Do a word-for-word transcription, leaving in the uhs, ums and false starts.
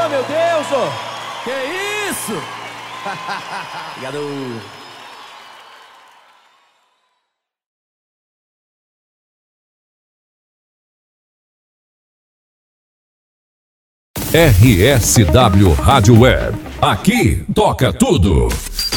Oh, meu Deus, oh. Que isso? Obrigado. R S W Rádio Web. Aqui toca tudo.